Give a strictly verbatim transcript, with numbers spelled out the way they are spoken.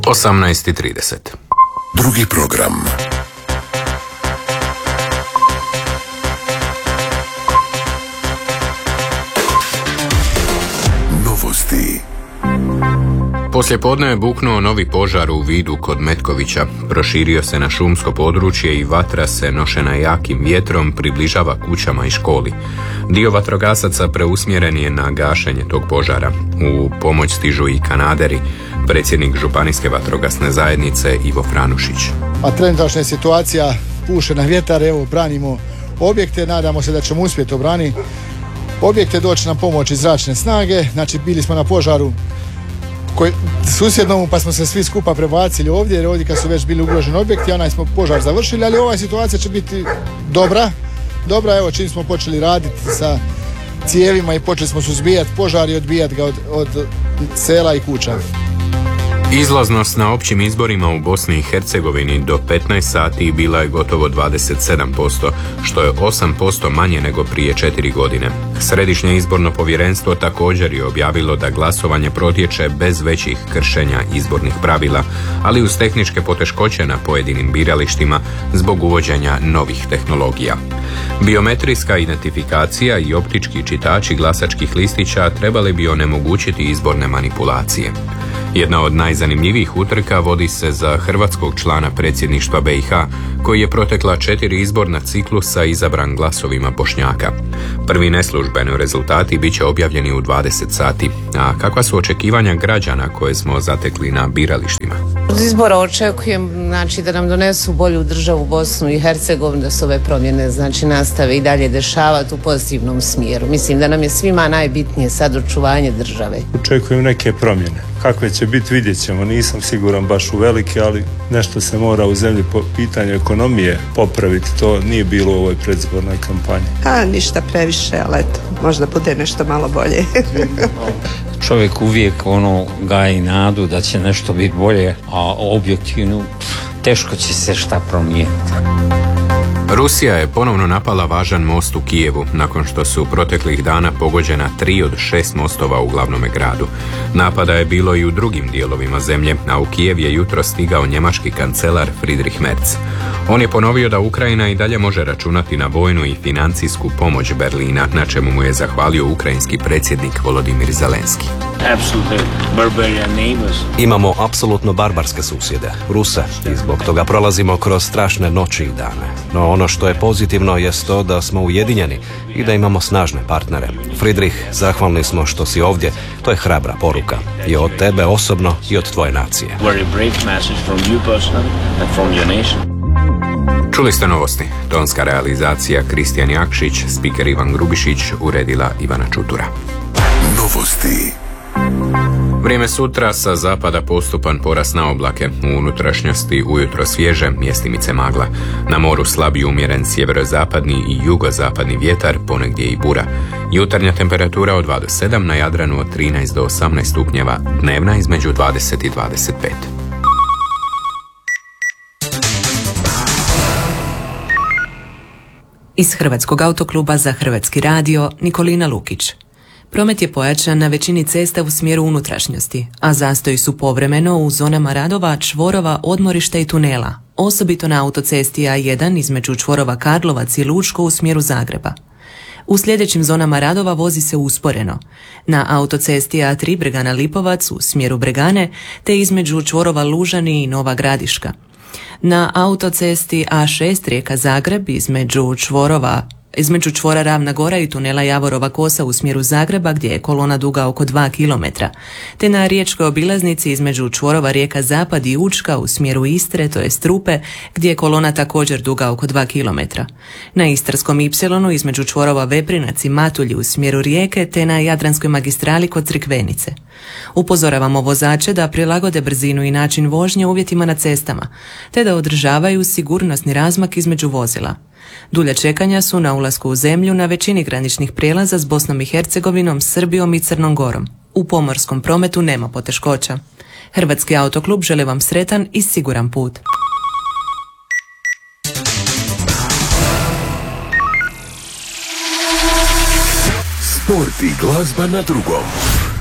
osamnaest i trideset. Drugi program. Novosti. Poslijepodne je buknuo novi požar u Vidu kod Metkovića. Proširio se na šumsko područje i vatra se, nošena jakim vjetrom, približava kućama i školi. Dio vatrogasaca preusmjeren je na gašenje tog požara. U pomoć stižu i kanaderi. Predsjednik Županijske vatrogasne zajednice Ivo Franušić. A trenutačna je situacija, puše na vjetar, evo branimo objekte, nadamo se da ćemo uspjeti obraniti objekte, doći na pomoć iz zračne snage. Znači bili smo na požaru koji, susjednom, pa smo se svi skupa prebacili ovdje, jer ovdje kad su već bili ugroženi objekti, onaj smo požar završili, ali ova situacija će biti dobra. Dobra, evo čim smo počeli raditi sa cijevima i počeli smo suzbijati požar i odbijati ga od, od sela i kuća. Izlaznost na općim izborima u Bosni i Hercegovini do petnaest sati bila je gotovo dvadeset sedam posto, što je osam posto manje nego prije četiri godine. Središnje izborno povjerenstvo također je objavilo da glasovanje protječe bez većih kršenja izbornih pravila, ali uz tehničke poteškoće na pojedinim biralištima zbog uvođenja novih tehnologija. Biometrijska identifikacija i optički čitači glasačkih listića trebali bi onemogućiti izborne manipulacije. Jedna od najzanimljivijih utrka vodi se za hrvatskog člana predsjedništva B i H, koji je protekla četiri izborna ciklusa izabran glasovima Bošnjaka. Prvi neslužbeni rezultati bit će objavljeni u dvadeset sati. A kakva su očekivanja građana koje smo zatekli na biralištima? Od izbora očekujem znači, da nam donesu bolju državu Bosnu i Hercegovinu, da se ove promjene znači, nastave i dalje dešavati u pozitivnom smjeru. Mislim da nam je svima najbitnije sad očuvanje države. Očekujem neke promjene. Kakve će biti, vidjet ćemo. Nisam siguran baš u velike, ali nešto se mora u zemlji po pitanju ekonomije popraviti. To nije bilo u ovoj predizbornoj kampanji. A, ništa previše, ali eto, možda bude nešto malo bolje. Čovjek uvijek ono gaji nadu da će nešto biti bolje, a objektivno teško će se šta promijeniti. Rusija je ponovno napala važan most u Kijevu, nakon što su proteklih dana pogođena tri od šest mostova u glavnome gradu. Napada je bilo i u drugim dijelovima zemlje, a u Kijev je jutro stigao njemački kancelar Friedrich Merz. On je ponovio da Ukrajina i dalje može računati na vojnu i financijsku pomoć Berlina, na čemu mu je zahvalio ukrajinski predsjednik Volodymyr Zelenski. Imamo apsolutno barbarske susjede, Ruse, i zbog toga prolazimo kroz strašne noći i dane. No ono što je pozitivno jest to da smo ujedinjeni i da imamo snažne partnere. Friedrich, zahvalni smo što si ovdje, to je hrabra poruka. I od tebe osobno i od tvoje nacije. Čuli ste novosti. Tonska realizacija Kristijan Jakšić, spiker Ivan Grubišić, uredila Ivana Čutura. Novosti. Vrijeme sutra, sa zapada postupan porast na oblake, u unutrašnjosti ujutro svježe, mjestimice magla. Na moru slab i umjeren sjeverozapadni i jugozapadni vjetar, ponegdje i bura. Jutarnja temperatura od dva do sedam, na Jadranu od trinaest do osamnaest stupnjeva, dnevna između dvadeset i dvadeset pet. Iz Hrvatskog autokluba za Hrvatski radio, Nikolina Lukić. Promet je pojačan na većini cesta u smjeru unutrašnjosti, a zastoji su povremeno u zonama radova, čvorova, odmorišta i tunela, osobito na autocesti A jedan između čvorova Karlovac i Lučko u smjeru Zagreba. U sljedećim zonama radova vozi se usporeno. Na autocesti A tri Bregana Lipovac u smjeru Bregane, te između čvorova Lužani i Nova Gradiška. Na autocesti A šest Rijeka Zagreb između čvorova Između čvora Ravna Gora i tunela Javorova Kosa u smjeru Zagreba, gdje je kolona duga oko dva kilometra, te na riječkoj obilaznici između čvorova Rijeka Zapad i Učka u smjeru Istre, to je Strupe, gdje je kolona također duga oko dva kilometra. Na Istarskom Ipsilonu između čvorova Veprinac i Matulji u smjeru Rijeke, te na Jadranskoj magistrali kod Crikvenice. Upozoravamo vozače da prilagode brzinu i način vožnje uvjetima na cestama, te da održavaju sigurnosni razmak između vozila. Dulja čekanja su na ulasku u zemlju na većini graničnih prijelaza s Bosnom i Hercegovinom, Srbijom i Crnom Gorom. U pomorskom prometu nema poteškoća. Hrvatski autoklub želi vam sretan i siguran put. Sport i glazba na drugom.